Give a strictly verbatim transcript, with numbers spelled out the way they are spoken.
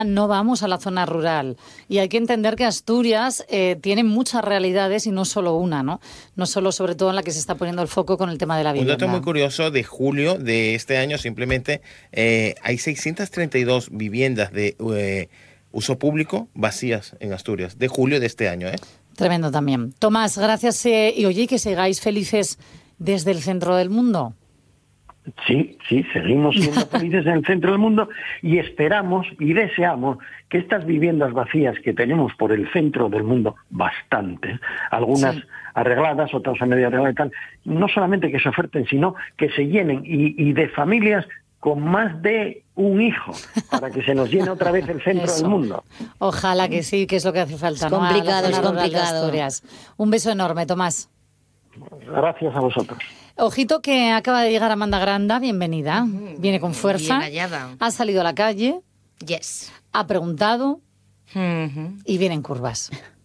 No vamos a la zona rural y hay que entender que Asturias eh, tiene muchas realidades y no solo una, ¿no? No solo, sobre todo, en la que se está poniendo el foco con el tema de la vivienda. Un dato muy curioso de julio de este año, simplemente eh, hay seiscientas treinta y dos viviendas de eh, uso público vacías en Asturias, de julio de este año, ¿eh? Tremendo también. Tomás, gracias eh, y oye, que sigáis felices desde el centro del mundo. Sí, sí, seguimos siendo felices en el centro del mundo y esperamos y deseamos que estas viviendas vacías que tenemos por el centro del mundo, bastantes, algunas sí. arregladas, otras a medio arregladas y tal, no solamente que se oferten, sino que se llenen y, y de familias con más de un hijo, para que se nos llene otra vez el centro del mundo. Ojalá que sí, que es lo que hace falta. Es ¿no? complicado, es complicado. Un beso enorme, Tomás. Gracias a vosotros. Ojito que acaba de llegar Amanda Granda, bienvenida. Viene con fuerza. Bien hallada. Ha salido a la calle. Yes. Ha preguntado. Uh-huh. Y viene en curvas.